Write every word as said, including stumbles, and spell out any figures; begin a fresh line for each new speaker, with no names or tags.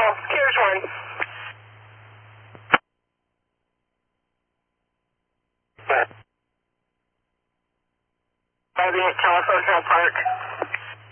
call. Here's one. Driving at Telephone Hill Park.